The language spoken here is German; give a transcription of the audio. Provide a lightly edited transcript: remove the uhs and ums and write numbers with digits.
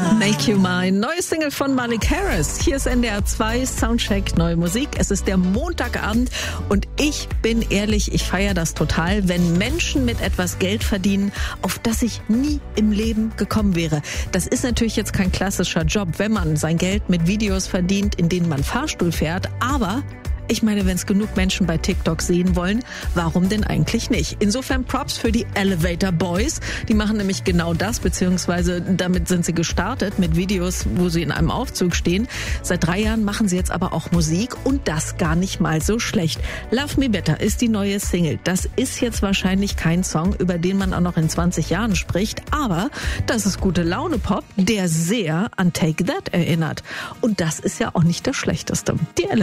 Make You Mine, neue Single von Malik Harris. Hier ist NDR 2 Soundcheck, neue Musik. Es ist der Montagabend und ich bin ehrlich, ich feiere das total, wenn Menschen mit etwas Geld verdienen, auf das ich nie im Leben gekommen wäre. Das ist natürlich jetzt kein klassischer Job, wenn man sein Geld mit Videos verdient, in denen man Fahrstuhl fährt, aber ich meine, wenn es genug Menschen bei TikTok sehen wollen, warum denn eigentlich nicht? Insofern Props für die Elevator Boys. Die machen nämlich genau das, beziehungsweise damit sind sie gestartet mit Videos, wo sie in einem Aufzug stehen. Seit 3 Jahren machen sie jetzt aber auch Musik und das gar nicht mal so schlecht. Love Me Better ist die neue Single. Das ist jetzt wahrscheinlich kein Song, über den man auch noch in 20 Jahren spricht, aber das ist gute Laune-Pop, der sehr an Take That erinnert. Und das ist ja auch nicht das Schlechteste. Die